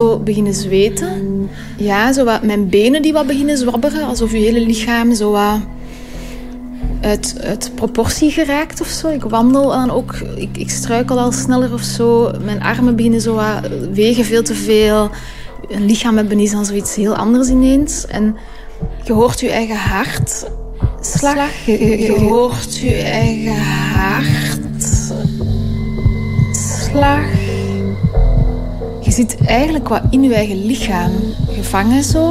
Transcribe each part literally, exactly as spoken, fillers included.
zo beginnen zweten. Ja, zo wat, mijn benen die wat beginnen zwabberen. Alsof je hele lichaam zo wat uit, uit proportie geraakt of zo. Ik wandel en ook, ik, ik struikel al sneller of zo. Mijn armen beginnen zo wat, wegen veel te veel. Een lichaam hebben is dan zoiets heel anders ineens. En je hoort je eigen hart... Slag. Je, je, je hoort je eigen hart. Slag. Je zit eigenlijk wat in je eigen lichaam. Gevangen zo.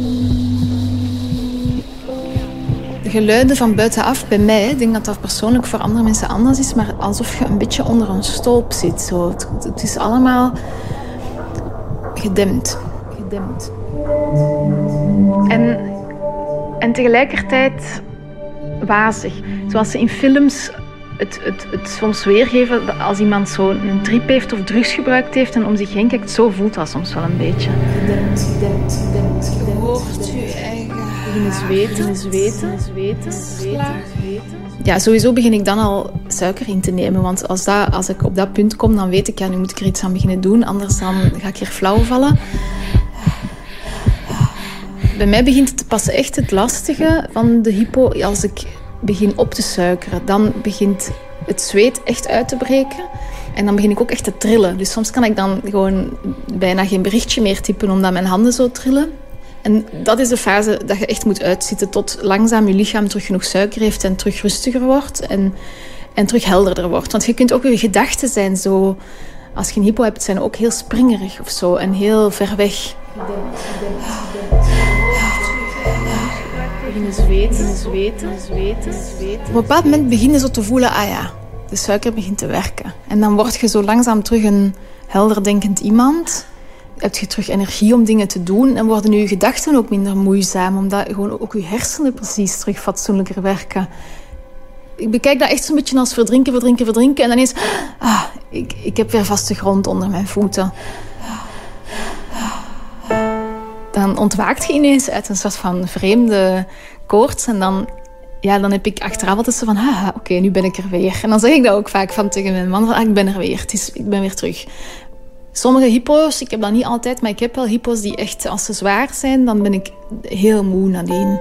De geluiden van buitenaf bij mij, ik denk dat dat persoonlijk voor andere mensen anders is, maar alsof je een beetje onder een stolp zit. Zo. Het, het is allemaal gedempt. Gedempt. En, en tegelijkertijd wazig. Zoals ze in films het, het, het soms weergeven als iemand zo een trip heeft of drugs gebruikt heeft en om zich heen kijkt. Zo voelt dat soms wel een beetje. Gedempt, gedempt, gedempt. Je hoort je eigen beginnen zweten, zweten, zweten, zweten. Ja, sowieso begin ik dan al suiker in te nemen. Want als, dat, als ik op dat punt kom, dan weet ik, ja, nu moet ik er iets aan beginnen doen. Anders dan ga ik hier flauw vallen. Bij mij begint het pas echt het lastige van de hypo als ik begin op te suikeren. Dan begint het zweet echt uit te breken. En dan begin ik ook echt te trillen. Dus soms kan ik dan gewoon bijna geen berichtje meer typen omdat mijn handen zo trillen. En dat is de fase dat je echt moet uitzitten tot langzaam je lichaam terug genoeg suiker heeft en terug rustiger wordt en, en terug helderder wordt. Want je kunt ook je gedachten zijn zo... Als je een hypo hebt, zijn ook heel springerig of zo en heel ver weg. Beginnen zweten, zweten, zweten, zweten. Op een bepaald moment begin je zo te voelen, ah ja, de suiker begint te werken. En dan word je zo langzaam terug een helder denkend iemand. Heb je terug energie om dingen te doen en worden je gedachten ook minder moeizaam, omdat gewoon ook je hersenen precies terug fatsoenlijker werken. Ik bekijk dat echt zo'n beetje als verdrinken, verdrinken, verdrinken. En dan is, ah, ik, ik heb weer vaste grond onder mijn voeten. Dan ontwaakt je ineens uit een soort van vreemde koorts. En dan, ja, dan heb ik achteraf altijd zo van, ah, oké, okay, nu ben ik er weer. En dan zeg ik dat ook vaak van tegen mijn man, van, ah, ik ben er weer. Het is, ik ben weer terug. Sommige hypo's, ik heb dat niet altijd, maar ik heb wel hypo's die echt, als ze zwaar zijn, dan ben ik heel moe nadien.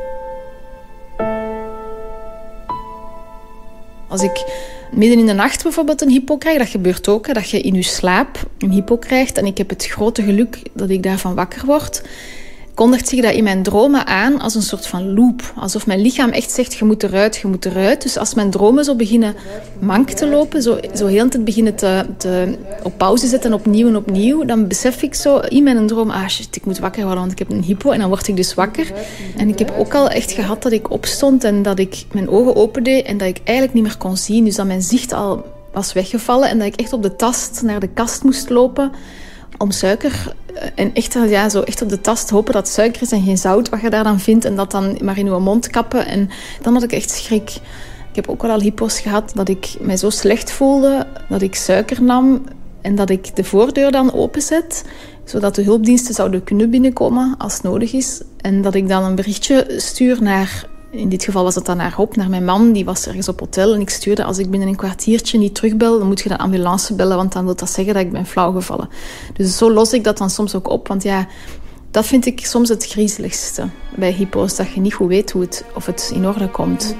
Als ik midden in de nacht bijvoorbeeld een hypo krijg, dat gebeurt ook, hè, dat je in je slaap een hypo krijgt. En ik heb het grote geluk dat ik daarvan wakker word. Kondigt zich dat in mijn dromen aan als een soort van loop. Alsof mijn lichaam echt zegt, je moet eruit, je moet eruit. Dus als mijn dromen zo beginnen mank te lopen, zo, zo heel de tijd beginnen te, te op pauze zetten, opnieuw en opnieuw, dan besef ik zo in mijn droom, ah shit, ik moet wakker worden, want ik heb een hypo. En dan word ik dus wakker. En ik heb ook al echt gehad dat ik opstond en dat ik mijn ogen opende en dat ik eigenlijk niet meer kon zien. Dus dat mijn zicht al was weggevallen en dat ik echt op de tast naar de kast moest lopen om suiker... En echt, ja, zo echt op de tast hopen dat het suiker is en geen zout wat je daar dan vindt. En dat dan maar in je mond kappen. En dan had ik echt schrik. Ik heb ook wel al hypo's gehad dat ik mij zo slecht voelde dat ik suiker nam en dat ik de voordeur dan openzet, zodat de hulpdiensten zouden kunnen binnenkomen als nodig is. En dat ik dan een berichtje stuur naar... In dit geval was het dan naar Hop, naar mijn man. Die was ergens op hotel. En ik stuurde, als ik binnen een kwartiertje niet terugbel, dan moet je de ambulance bellen, want dan wil dat zeggen dat ik ben flauw gevallen. Dus zo los ik dat dan soms ook op. Want ja, dat vind ik soms het griezeligste bij hypo's. Dat je niet goed weet hoe het, of het in orde komt.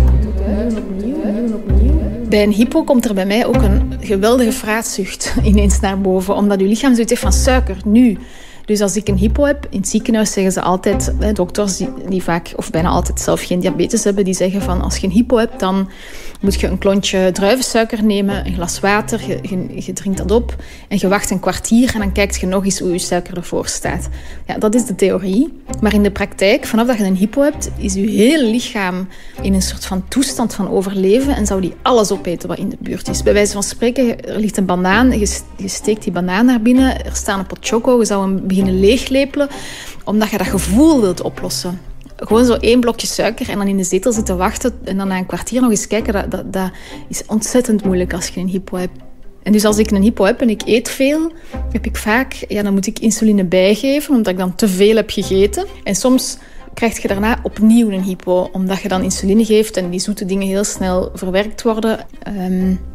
Bij een hypo komt er bij mij ook een geweldige vraatzucht ineens naar boven. Omdat je lichaam zoiets heeft van suiker, nu. Dus als ik een hypo heb, in het ziekenhuis zeggen ze altijd, hè, dokters die, die vaak of bijna altijd zelf geen diabetes hebben, die zeggen van als je een hypo hebt, dan moet je een klontje druivensuiker nemen, een glas water, je, je, je drinkt dat op en je wacht een kwartier en dan kijkt je nog eens hoe je suiker ervoor staat. Ja, dat is de theorie. Maar in de praktijk, vanaf dat je een hypo hebt, is je hele lichaam in een soort van toestand van overleven en zou die alles opeten wat in de buurt is. Bij wijze van spreken, er ligt een banaan, je, je steekt die banaan naar binnen, er staat een pot choco, je zou hem beginnen leeglepelen, omdat je dat gevoel wilt oplossen. Gewoon zo één blokje suiker en dan in de zetel zitten wachten en dan na een kwartier nog eens kijken, dat, dat, dat is ontzettend moeilijk als je een hypo hebt. En dus als ik een hypo heb en ik eet veel, heb ik vaak, ja, dan moet ik insuline bijgeven, omdat ik dan te veel heb gegeten. En soms krijg je daarna opnieuw een hypo, omdat je dan insuline geeft en die zoete dingen heel snel verwerkt worden. Um,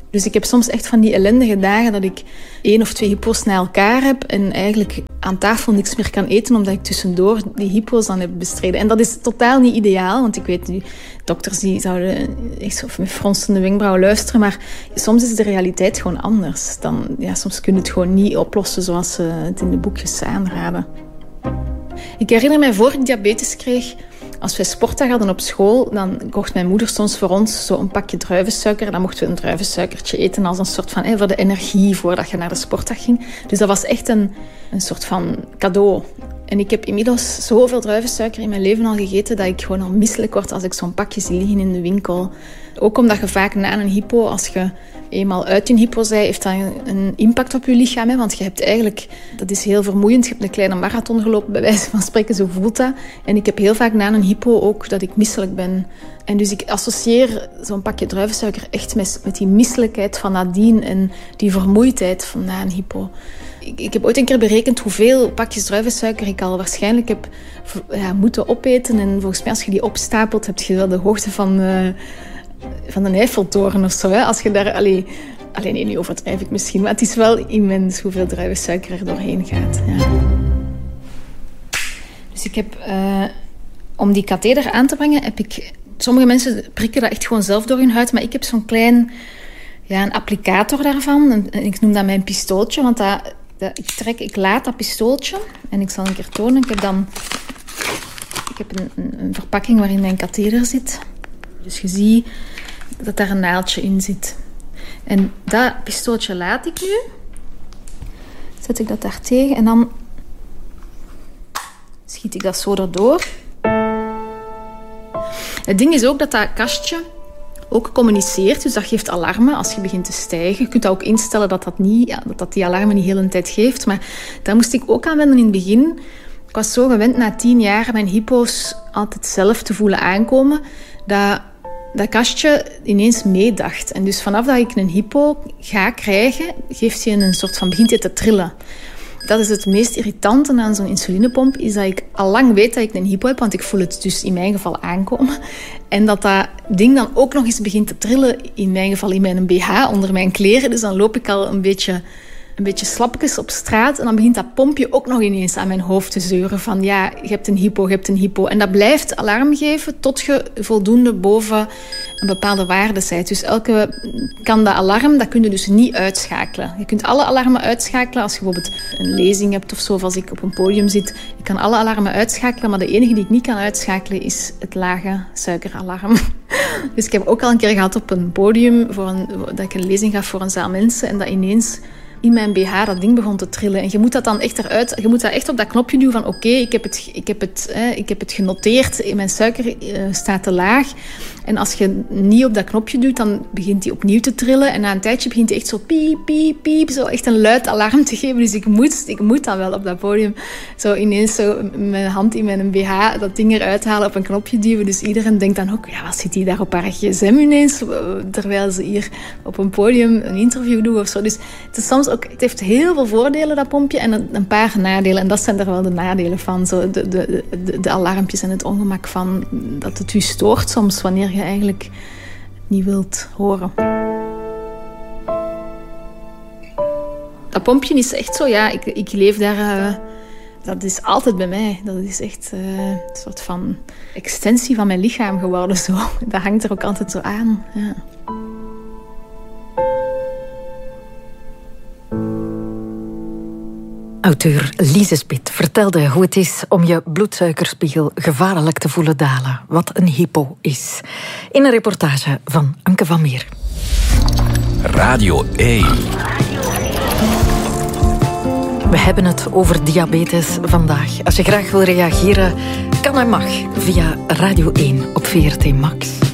Dus ik heb soms echt van die ellendige dagen dat ik één of twee hypo's na elkaar heb en eigenlijk aan tafel niks meer kan eten omdat ik tussendoor die hypo's dan heb bestreden. En dat is totaal niet ideaal, want ik weet nu, dokters die zouden echt met fronsende wenkbrauwen luisteren, maar soms is de realiteit gewoon anders. Dan, ja, soms kun je het gewoon niet oplossen zoals ze het in de boekjes aanraden. Ik herinner mij, voor ik diabetes kreeg, als wij sportdag hadden op school, dan kocht mijn moeder soms voor ons zo een pakje druivensuiker. Dan mochten we een druivensuikertje eten als een soort van, hey, voor de energie voordat je naar de sportdag ging. Dus dat was echt een, een soort van cadeau. En ik heb inmiddels zoveel druivensuiker in mijn leven al gegeten dat ik gewoon al misselijk word als ik zo'n pakje zie liggen in de winkel. Ook omdat je vaak na een hypo, als je eenmaal uit je hypo bent, heeft dat een impact op je lichaam. Hè? Want je hebt eigenlijk, dat is heel vermoeiend. Je hebt een kleine marathon gelopen, bij wijze van spreken, zo voelt dat. En ik heb heel vaak na een hypo ook dat ik misselijk ben. En dus ik associeer zo'n pakje druivensuiker echt met, met die misselijkheid van nadien en die vermoeidheid van na een hypo. Ik, ik heb ooit een keer berekend hoeveel pakjes druivensuiker ik al waarschijnlijk heb ja, moeten opeten. En volgens mij, als je die opstapelt, heb je wel de hoogte van, uh, van een Eiffeltoren of zo. Hè? Als je daar... Allee, alleen nee, nu overdrijf ik misschien, maar het is wel immens hoeveel druivensuiker er doorheen gaat. Ja. Dus ik heb... Uh, om die katheder aan te brengen, heb ik... Sommige mensen prikken dat echt gewoon zelf door hun huid, maar ik heb zo'n klein... Ja, een applicator daarvan. En ik noem dat mijn pistooltje, want dat... Dat, ik, trek, ik laat dat pistooltje en ik zal een keer tonen. Ik heb dan ik heb een, een, een verpakking waarin mijn katheder zit. Dus je ziet dat daar een naaldje in zit. En dat pistooltje laat ik nu. Zet ik dat daar tegen en dan schiet ik dat zo erdoor. Het ding is ook dat dat kastje ook communiceert, dus dat geeft alarmen als je begint te stijgen. Je kunt dat ook instellen dat dat, niet, ja, dat, dat die alarmen niet heel een tijd geeft. Maar daar moest ik ook aan wennen in het begin. Ik was zo gewend na tien jaar mijn hypo's altijd zelf te voelen aankomen, dat dat kastje ineens meedacht. En dus vanaf dat ik een hypo ga krijgen, geeft hij een soort van, begint hij te trillen. Dat is het meest irritante aan zo'n insulinepomp, is dat ik al lang weet dat ik een hypo heb, want ik voel het dus in mijn geval aankomen. En dat dat ding dan ook nog eens begint te trillen, in mijn geval in mijn B H, onder mijn kleren. Dus dan loop ik al een beetje, een beetje slapjes op straat en dan begint dat pompje ook nog ineens aan mijn hoofd te zeuren van ja, je hebt een hypo, je hebt een hypo. En dat blijft alarm geven tot je voldoende boven een bepaalde waarde bent. Dus elke kan dat alarm, dat kun je dus niet uitschakelen. Je kunt alle alarmen uitschakelen als je bijvoorbeeld een lezing hebt of zo, of als ik op een podium zit. Ik kan alle alarmen uitschakelen, maar de enige die ik niet kan uitschakelen is het lage suikeralarm. Dus ik heb ook al een keer gehad op een podium voor een, dat ik een lezing gaf voor een zaal mensen en dat ineens in mijn B H dat ding begon te trillen. En je moet dat dan echt eruit... Je moet dat echt op dat knopje duwen van oké, okay, ik heb het, ik heb het, eh, ik heb het genoteerd. Mijn suiker uh, staat te laag. En als je niet op dat knopje duwt, dan begint die opnieuw te trillen. En na een tijdje begint die echt zo piep, piep, piep. Zo echt een luid alarm te geven. Dus ik moet, ik moet dan wel op dat podium zo ineens zo mijn hand in mijn B H dat ding eruit halen, op een knopje duwen. Dus iedereen denkt dan ook, ja, wat zit die daar op haar gsm ineens? Terwijl ze hier op een podium een interview doen of zo. Dus het is soms ook, het heeft heel veel voordelen, dat pompje, en een paar nadelen. En dat zijn er wel de nadelen van. Zo de, de, de, de alarmpjes en het ongemak van dat het u stoort soms wanneer je eigenlijk niet wilt horen. Dat pompje is echt zo, ja, ik, ik leef daar... Uh, dat is altijd bij mij. Dat is echt uh, een soort van extensie van mijn lichaam geworden. Zo. Dat hangt er ook altijd zo aan. Ja. Auteur Lise Spit vertelde hoe het is om je bloedsuikerspiegel gevaarlijk te voelen dalen. Wat een hypo is. In een reportage van Anke van Meer. Radio één. We hebben het over diabetes vandaag. Als je graag wil reageren, kan en mag via Radio één op V R T Max.